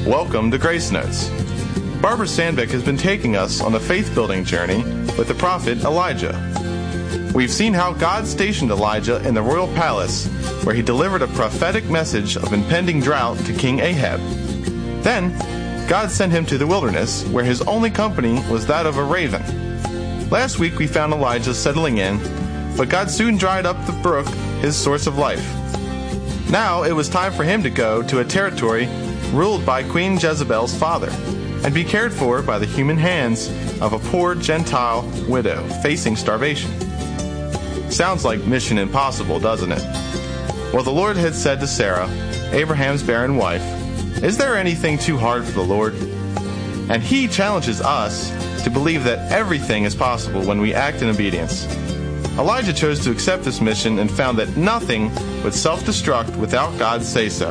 Welcome to Grace Notes. Barbara Sandbeck has been taking us on a faith-building journey with the prophet Elijah. We've seen how God stationed Elijah in the royal palace, where he delivered a prophetic message of impending drought to King Ahab. Then, God sent him to the wilderness, where his only company was that of a raven. Last week we found Elijah settling in, but God soon dried up the brook, his source of life. Now it was time for him to go to a territory ruled by Queen Jezebel's father, and be cared for by the human hands of a poor Gentile widow facing starvation. Sounds like Mission Impossible, doesn't it? Well, the Lord had said to Sarah, Abraham's barren wife, "Is there anything too hard for the Lord?" And he challenges us to believe that everything is possible when we act in obedience. Elijah chose to accept this mission and found that nothing would self-destruct without God's say-so.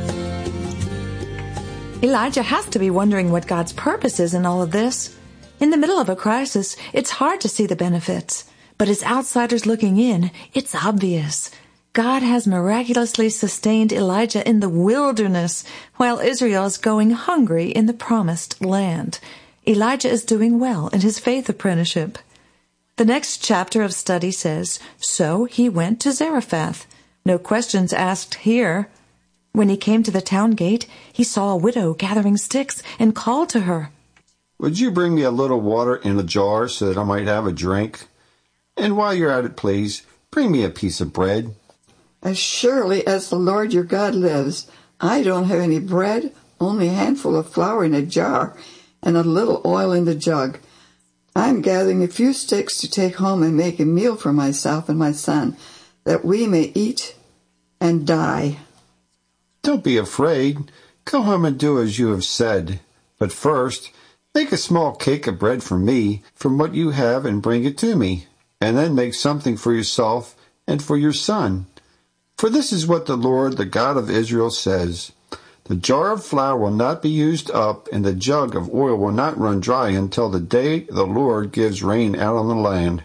Elijah has to be wondering what God's purpose is in all of this. In the middle of a crisis, it's hard to see the benefits. But as outsiders looking in, it's obvious. God has miraculously sustained Elijah in the wilderness, while Israel is going hungry in the promised land. Elijah is doing well in his faith apprenticeship. The next chapter of study says, "So he went to Zarephath." No questions asked here. When he came to the town gate, he saw a widow gathering sticks and called to her, "Would you bring me a little water in a jar so that I might have a drink? And while you're at it, please, bring me a piece of bread." "As surely as the Lord your God lives, I don't have any bread, only a handful of flour in a jar and a little oil in the jug. I'm gathering a few sticks to take home and make a meal for myself and my son, that we may eat and die." "Don't be afraid. Go home and do as you have said. But first, make a small cake of bread for me from what you have and bring it to me. And then make something for yourself and for your son. For this is what the Lord, the God of Israel, says. The jar of flour will not be used up, and the jug of oil will not run dry until the day the Lord gives rain out on the land."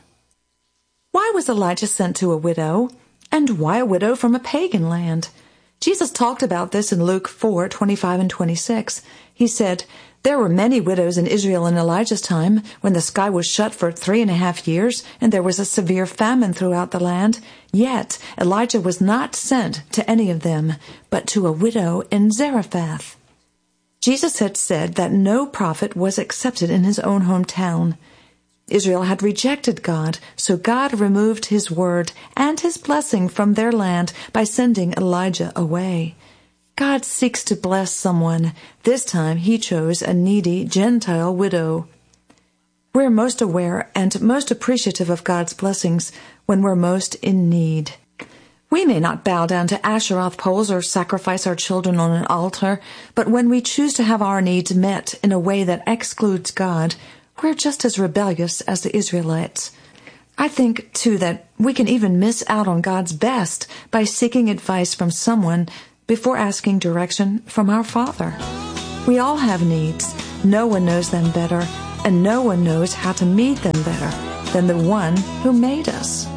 Why was Elijah sent to a widow? And why a widow from a pagan land? Jesus talked about this in Luke 4:25 and 26. He said, "There were many widows in Israel in Elijah's time, when the sky was shut for 3.5 years, and there was a severe famine throughout the land. Yet Elijah was not sent to any of them, but to a widow in Zarephath." Jesus had said that no prophet was accepted in his own hometown. Israel had rejected God, so God removed his word and his blessing from their land by sending Elijah away. God seeks to bless someone. This time he chose a needy Gentile widow. We're most aware and most appreciative of God's blessings when we're most in need. We may not bow down to Asheroth poles or sacrifice our children on an altar, but when we choose to have our needs met in a way that excludes God, we're just as rebellious as the Israelites. I think, too, that we can even miss out on God's best by seeking advice from someone before asking direction from our Father. We all have needs. No one knows them better, and no one knows how to meet them better than the one who made us.